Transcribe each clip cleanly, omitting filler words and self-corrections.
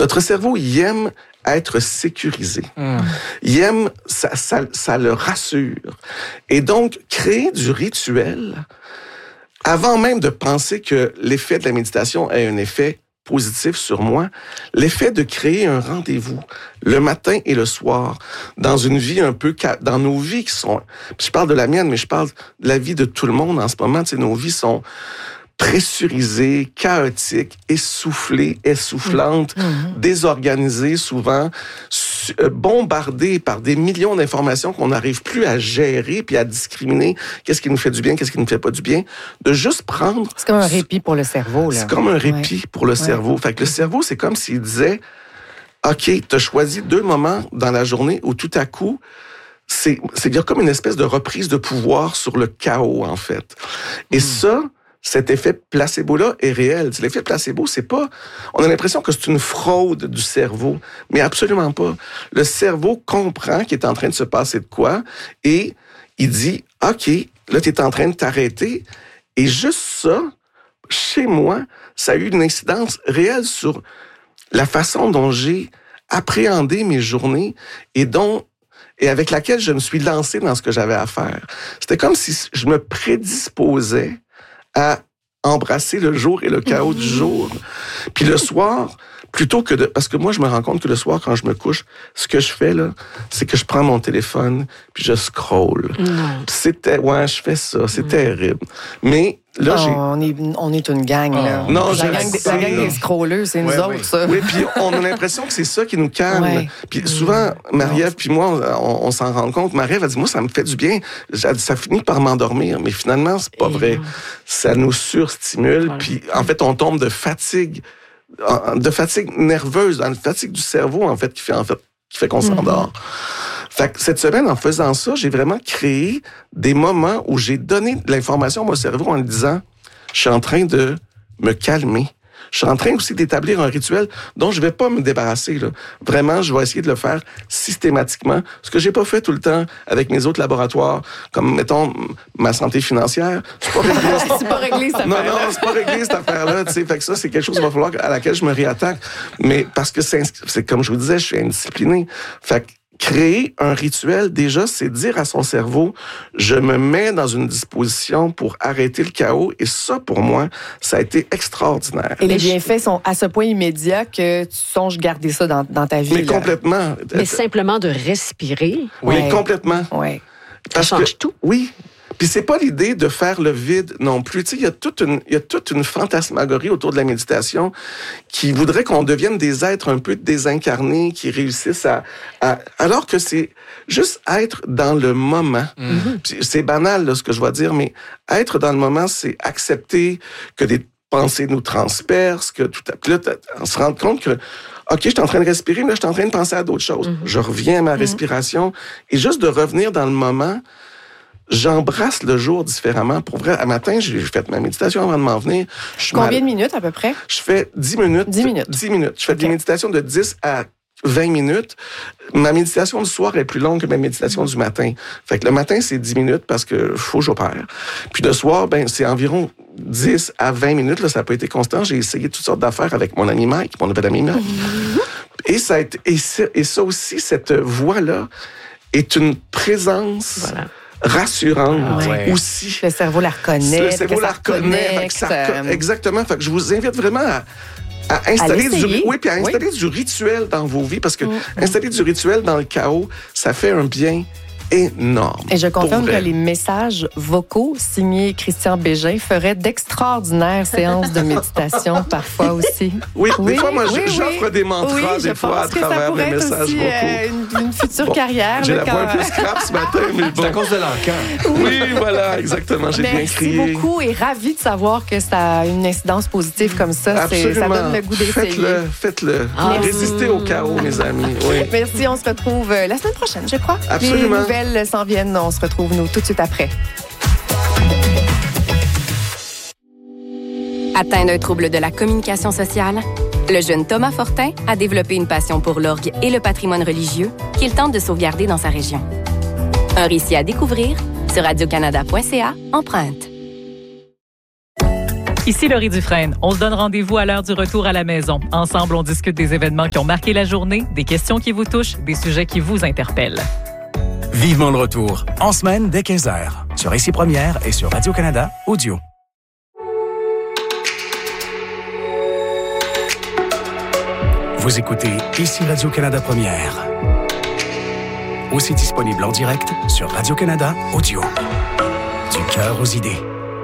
Notre cerveau, il aime être sécurisé. Il aime, ça le rassure. Et donc, créer du rituel, avant même de penser que l'effet de la méditation a un effet positif sur moi, l'effet de créer un rendez-vous le matin et le soir dans une vie un peu dans nos vies qui sont, je parle de la mienne, mais je parle de la vie de tout le monde en ce moment. Tu sais, nos vies sont pressurisées, chaotiques, essoufflées, essoufflantes, désorganisées souvent, bombardées par des millions d'informations qu'on n'arrive plus à gérer puis à discriminer qu'est-ce qui nous fait du bien, qu'est-ce qui ne nous fait pas du bien, de juste prendre... C'est comme un répit pour le cerveau, là. C'est comme un répit pour le cerveau. Fait que le cerveau, c'est comme s'il disait, OK, t'as choisi 2 moments dans la journée où tout à coup, il y a comme une espèce de reprise de pouvoir sur le chaos, en fait. Et ça... Cet effet placebo-là est réel. L'effet placebo, c'est pas... On a l'impression que c'est une fraude du cerveau, mais absolument pas. Le cerveau comprend qu'il est en train de se passer de quoi et il dit, OK, là, tu es en train de t'arrêter. Et juste ça, chez moi, ça a eu une incidence réelle sur la façon dont j'ai appréhendé mes journées et avec laquelle je me suis lancé dans ce que j'avais à faire. C'était comme si je me prédisposais à embrasser le jour et le chaos du jour. Puis le soir, plutôt que parce que moi, je me rends compte que le soir, quand je me couche, ce que je fais, là, c'est que je prends mon téléphone, puis je scrolle. Je fais ça, c'est terrible. Mais là, on est une gang, là. Non, la gang des scrolleux, c'est nous autres, ça. Oui, puis on a l'impression que c'est ça qui nous calme. Ouais. Puis souvent, Marie-Ève puis moi, on s'en rend compte. Marie-Ève a dit, moi, ça me fait du bien. Ça finit par m'endormir. Mais finalement, c'est pas vrai. Ça nous surstimule. Voilà. Puis en fait, on tombe de fatigue nerveuse, de fatigue du cerveau, en fait, qui fait qu'on s'endort. Fait que cette semaine, en faisant ça, j'ai vraiment créé des moments où j'ai donné de l'information à mon cerveau en lui disant, je suis en train de me calmer. Je suis en train aussi d'établir un rituel dont je vais pas me débarrasser, là. Vraiment, je vais essayer de le faire systématiquement. Ce que j'ai pas fait tout le temps avec mes autres laboratoires, comme, mettons, ma santé financière. C'est pas réglé. C'est pas réglé, cette affaire-là. Non, c'est pas réglé, cette affaire-là. Tu sais, fait que ça, c'est quelque chose qu'il va falloir à laquelle je me réattaque. Mais parce que c'est comme je vous disais, je suis indiscipliné. Fait que créer un rituel, déjà, c'est dire à son cerveau, je me mets dans une disposition pour arrêter le chaos. Et ça, pour moi, ça a été extraordinaire. Et les bienfaits sont à ce point immédiats que tu songes garder ça dans ta vie. Mais là. Complètement. Mais simplement de respirer. Oui, complètement. Oui. Ça change tout. Oui. Puis c'est pas l'idée de faire le vide non plus. Tu sais, il y a toute une fantasmagorie autour de la méditation qui voudrait qu'on devienne des êtres un peu désincarnés, qui réussissent alors que c'est juste être dans le moment. Mm-hmm. C'est banal, là, ce que je vais dire, mais être dans le moment, c'est accepter que des pensées nous transpercent, que tout à... Là, on se rend compte que OK, je suis en train de respirer, mais là, je suis en train de penser à d'autres choses. Mm-hmm. Je reviens à ma respiration et juste de revenir dans le moment. J'embrasse le jour différemment. Pour vrai, à matin, j'ai fait ma méditation avant de m'en venir. Combien de minutes, à peu près? Je fais 10 minutes. 10 minutes. 10 minutes. Je fais des méditations de 10 à 20 minutes. Ma méditation du soir est plus longue que ma méditation du matin. Fait que le matin, c'est 10 minutes parce que faut que j'opère. Puis le soir, c'est environ 10 à 20 minutes. Là, ça n'a pas été constant. J'ai essayé toutes sortes d'affaires avec mon ami Mike, mon nouvel ami Mike. Et ça aussi, cette voix-là est une présence... Voilà. Rassurante aussi. Le cerveau la reconnaît. Le cerveau la reconnaît. Exactement. Fait que je vous invite vraiment à installer du rituel dans vos vies parce que installer du rituel dans le chaos, ça fait un bien énorme. Et je confirme que les messages vocaux signés Christian Bégin feraient d'extraordinaires séances de méditation parfois aussi. Oui, des fois, moi, j'offre des mantras des fois à travers mes messages vocaux. Une future carrière. J'ai la voix un peu scrap ce matin, mais bon. C'est à cause de l'encan. Oui, voilà, exactement. J'ai bien crié. Merci beaucoup et ravi de savoir que ça a une incidence positive comme ça. Ça donne le goût d'essayer. Faites-le. Résistez au chaos, mes amis. Oui. Merci, on se retrouve la semaine prochaine, je crois. Absolument. Les nouvelles s'en viennent, on se retrouve, nous, tout de suite après. Atteint d'un trouble de la communication sociale, le jeune Thomas Fortin a développé une passion pour l'orgue et le patrimoine religieux qu'il tente de sauvegarder dans sa région. Un récit à découvrir sur radiocanada.ca, empreinte. Ici Laurie Dufresne. On se donne rendez-vous à l'heure du retour à la maison. Ensemble, on discute des événements qui ont marqué la journée, des questions qui vous touchent, des sujets qui vous interpellent. Vivement le retour, en semaine dès 15h, sur ICI Première et sur Radio-Canada Audio. Vous écoutez ICI Radio-Canada Première. Aussi disponible en direct sur Radio-Canada Audio. Du cœur aux idées.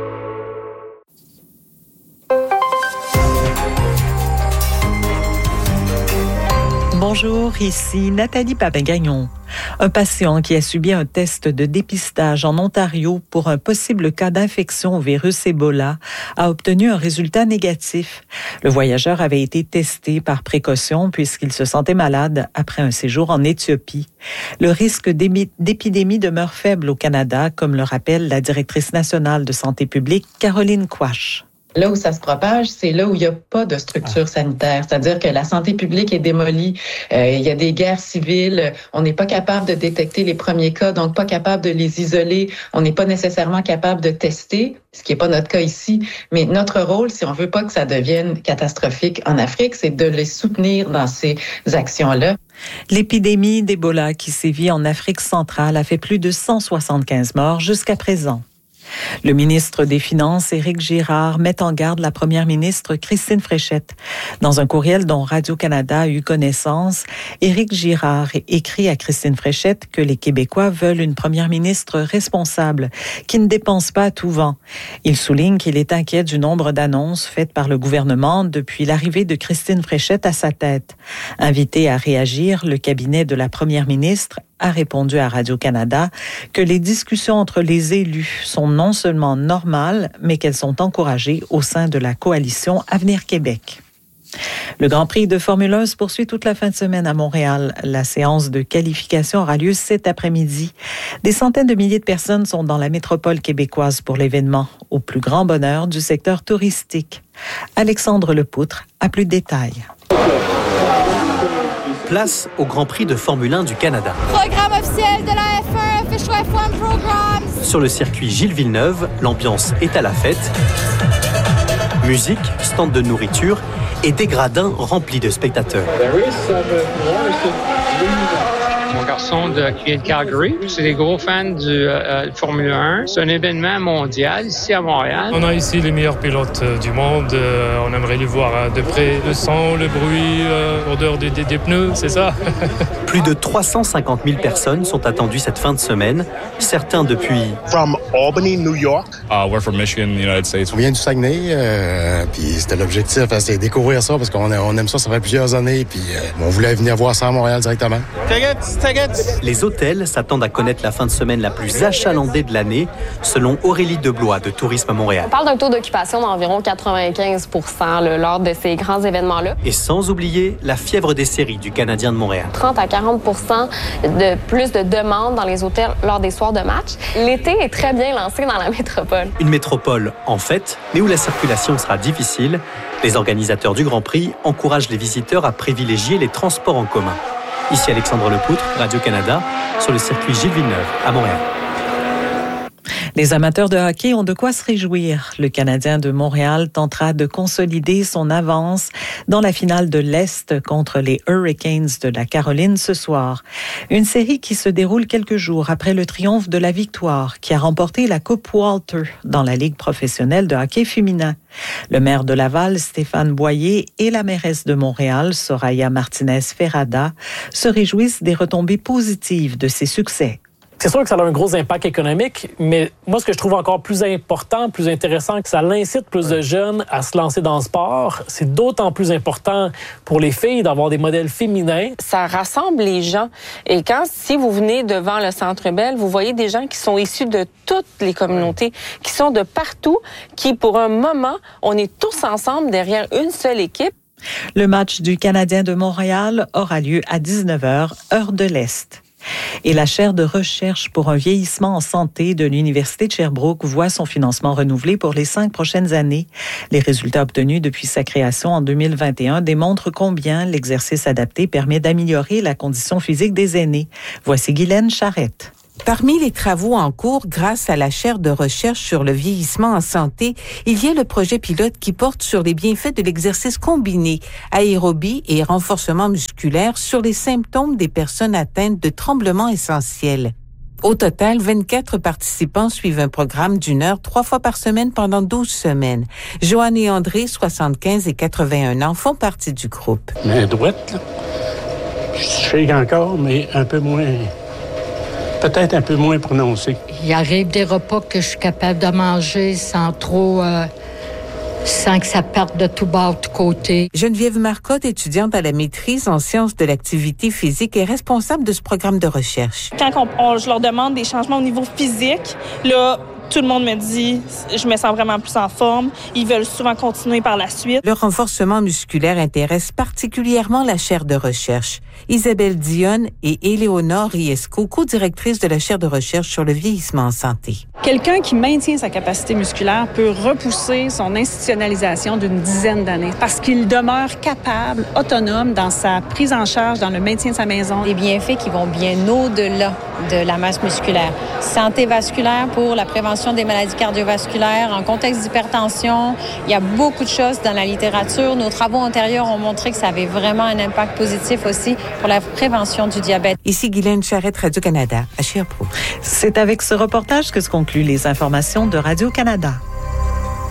Bonjour, ici Nathalie Papin-Gagnon. Un patient qui a subi un test de dépistage en Ontario pour un possible cas d'infection au virus Ebola a obtenu un résultat négatif. Le voyageur avait été testé par précaution puisqu'il se sentait malade après un séjour en Éthiopie. Le risque d'épidémie demeure faible au Canada, comme le rappelle la directrice nationale de santé publique, Caroline Quach. Là où ça se propage, c'est là où il n'y a pas de structure sanitaire. C'est-à-dire que la santé publique est démolie. Il y a des guerres civiles. On n'est pas capable de détecter les premiers cas, donc pas capable de les isoler. On n'est pas nécessairement capable de tester, ce qui n'est pas notre cas ici. Mais notre rôle, si on veut pas que ça devienne catastrophique en Afrique, c'est de les soutenir dans ces actions-là. L'épidémie d'Ebola qui sévit en Afrique centrale a fait plus de 175 morts jusqu'à présent. Le ministre des Finances, Éric Girard, met en garde la première ministre Christine Fréchette. Dans un courriel dont Radio-Canada a eu connaissance, Éric Girard écrit à Christine Fréchette que les Québécois veulent une première ministre responsable, qui ne dépense pas à tout vent. Il souligne qu'il est inquiet du nombre d'annonces faites par le gouvernement depuis l'arrivée de Christine Fréchette à sa tête. Invité à réagir, le cabinet de la première ministre a répondu à Radio-Canada que les discussions entre les élus sont non seulement normales, mais qu'elles sont encouragées au sein de la coalition Avenir Québec. Le Grand Prix de Formule 1 se poursuit toute la fin de semaine à Montréal. La séance de qualification aura lieu cet après-midi. Des centaines de milliers de personnes sont dans la métropole québécoise pour l'événement, au plus grand bonheur du secteur touristique. Alexandre Lepoutre a plus de détails. Place au Grand Prix de Formule 1 du Canada. Programme officiel de la F1, Official F1 Programs. Sur le circuit Gilles Villeneuve, l'ambiance est à la fête. Musique, stand de nourriture et des gradins remplis de spectateurs. Mon garçon qui est de Calgary, c'est des gros fans du Formule 1. C'est un événement mondial ici à Montréal. On a ici les meilleurs pilotes du monde. On aimerait les voir de près. Le son, le bruit, l'odeur des pneus, c'est ça. Plus de 350 000 personnes sont attendues cette fin de semaine, certains depuis... From Albany, New York. We're from Michigan, United States. On vient du Saguenay, puis c'était l'objectif, c'est découvrir ça parce qu'on aime ça fait plusieurs années, puis on voulait venir voir ça à Montréal directement. Les hôtels s'attendent à connaître la fin de semaine la plus achalandée de l'année, selon Aurélie Deblois de Tourisme Montréal. On parle d'un taux d'occupation d'environ 95 % lors de ces grands événements-là. Et sans oublier la fièvre des séries du Canadien de Montréal. 30 à 40 % de plus de demandes dans les hôtels lors des soirs de match. L'été est très bien lancé dans la métropole. Une métropole en fête, mais où la circulation sera difficile. Les organisateurs du Grand Prix encouragent les visiteurs à privilégier les transports en commun. Ici Alexandre Lepoutre, Radio-Canada, sur le circuit Gilles Villeneuve, à Montréal. Les amateurs de hockey ont de quoi se réjouir. Le Canadien de Montréal tentera de consolider son avance dans la finale de l'Est contre les Hurricanes de la Caroline ce soir. Une série qui se déroule quelques jours après le triomphe de la Victoire, qui a remporté la Coupe Walter dans la Ligue professionnelle de hockey féminin. Le maire de Laval, Stéphane Boyer, et la mairesse de Montréal, Soraya Martinez-Ferrada, se réjouissent des retombées positives de ces succès. C'est sûr que ça a un gros impact économique, mais moi, ce que je trouve encore plus important, plus intéressant, que ça incite plus de jeunes à se lancer dans le sport. C'est d'autant plus important pour les filles d'avoir des modèles féminins. Ça rassemble les gens. Et si vous venez devant le Centre Bell, vous voyez des gens qui sont issus de toutes les communautés, qui sont de partout, qui, pour un moment, on est tous ensemble derrière une seule équipe. Le match du Canadien de Montréal aura lieu à 19h, heure de l'Est. Et la chaire de recherche pour un vieillissement en santé de l'Université de Sherbrooke voit son financement renouvelé pour les 5 prochaines années. Les résultats obtenus depuis sa création en 2021 démontrent combien l'exercice adapté permet d'améliorer la condition physique des aînés. Voici Guylaine Charrette. Parmi les travaux en cours grâce à la chaire de recherche sur le vieillissement en santé, il y a le projet pilote qui porte sur les bienfaits de l'exercice combiné, aérobie et renforcement musculaire sur les symptômes des personnes atteintes de tremblements essentiels. Au total, 24 participants suivent un programme d'1 heure 3 fois par semaine pendant 12 semaines. Joanne et André, 75 et 81 ans, font partie du groupe. Mais droite, là, je shake encore, mais un peu moins... Peut-être un peu moins prononcé. Il arrive des repas que je suis capable de manger sans trop... sans que ça parte de tout bas, de tout côté. Geneviève Marcotte, étudiante à la maîtrise en sciences de l'activité physique, est responsable de ce programme de recherche. Quand je leur demande des changements au niveau physique, là, tout le monde me dit « je me sens vraiment plus en forme ». Ils veulent souvent continuer par la suite. Le renforcement musculaire intéresse particulièrement la chaire de recherche. Isabelle Dionne et Éléonore Riesco, co-directrices de la chaire de recherche sur le vieillissement en santé. Quelqu'un qui maintient sa capacité musculaire peut repousser son institutionnalisation d'une dizaine d'années parce qu'il demeure capable, autonome dans sa prise en charge, dans le maintien de sa maison. Des bienfaits qui vont bien au-delà de la masse musculaire. Santé vasculaire pour la prévention des maladies cardiovasculaires, en contexte d'hypertension. Il y a beaucoup de choses dans la littérature. Nos travaux antérieurs ont montré que ça avait vraiment un impact positif aussi pour la prévention du diabète. Ici Guylaine Charrette, Radio-Canada, à Sherbrooke. C'est avec ce reportage que se concluent les informations de Radio-Canada.